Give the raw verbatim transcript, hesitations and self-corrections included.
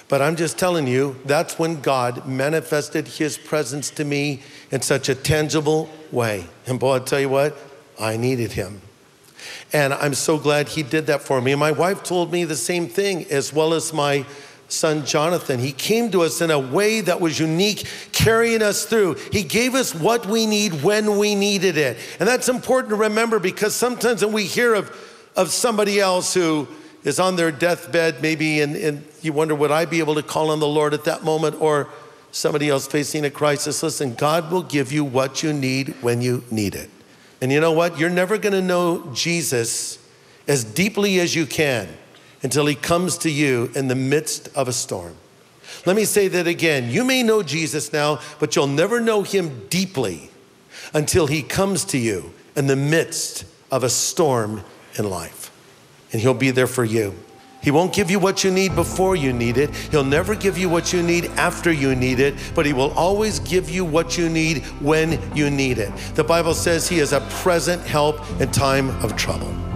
But I'm just telling you, that's when God manifested his presence to me in such a tangible way. And boy, I'll tell you what, I needed him. And I'm so glad he did that for me. And my wife told me the same thing, as well as my son, Jonathan. He came to us in a way that was unique, carrying us through. He gave us what we need when we needed it. And that's important to remember, because sometimes when we hear of, of somebody else who is on their deathbed, maybe, and, and you wonder, would I be able to call on the Lord at that moment? Or somebody else facing a crisis. Listen, God will give you what you need when you need it. And you know what? You're never gonna know Jesus as deeply as you can until he comes to you in the midst of a storm. Let me say that again. You may know Jesus now, but you'll never know him deeply until he comes to you in the midst of a storm in life. And he'll be there for you. He won't give you what you need before you need it. He'll never give you what you need after you need it, but he will always give you what you need when you need it. The Bible says he is a present help in time of trouble.